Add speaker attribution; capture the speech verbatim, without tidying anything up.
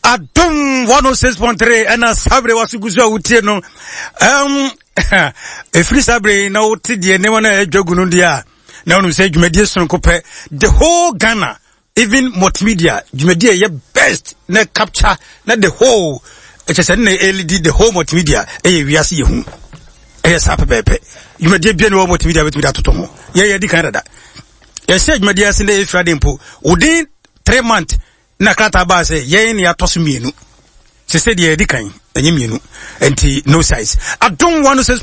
Speaker 1: Adum one oh six point three and a sabre was guzo utie no. Um a free sabre na uti die ne wana jogu dia. Na onu say dwumedie sonkope the whole Ghana, even multimedia dwumedie ye best na capture na the whole e chese na L D the whole multimedia e wiase ye hu. E sape pepe. Dwumedie bia no multimedia betumi da toto ho. Ye ye di Canada. Ye say dwumedie ase na e Friday mpo. Within three months na krata ba se ye ni atoso mienu se se de edi kan enye mienu enti no size. Adum one oh six